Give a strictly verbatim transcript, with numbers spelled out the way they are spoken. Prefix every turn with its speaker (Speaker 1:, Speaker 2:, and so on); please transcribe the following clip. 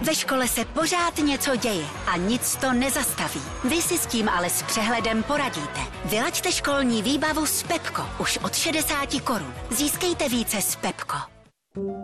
Speaker 1: Ve škole se pořád něco děje a nic to nezastaví. Vy si s tím ale s přehledem poradíte. Vylaďte školní výbavu s Pepko už od šedesáti korun. Získejte více s Pepko.